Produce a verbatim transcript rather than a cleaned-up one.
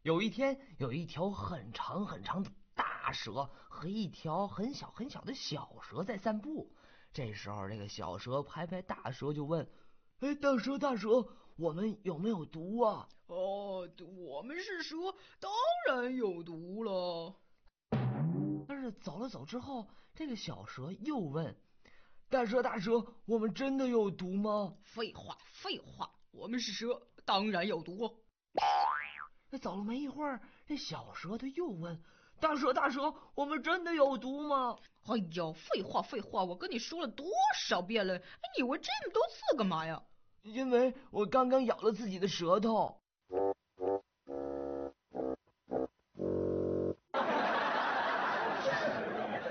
有一天，有一条很长很长的大蛇和一条很小很小的小蛇在散步。这时候，这个小蛇拍拍大蛇就问：哎，大蛇大蛇，我们有没有毒啊？ 哦，我们是蛇，当然有毒了。 但是走了走之后，这个小蛇又问：大蛇大蛇，我们真的有毒吗？ 废话废话，我们是蛇，当然有毒。 那走了没一会儿，这小蛇它又问：大蛇大蛇，我们真的有毒吗？ 哎呦，废话废话，我跟你说了多少遍了，你问这么多次干嘛呀？ 因为我刚刚咬了自己的舌头。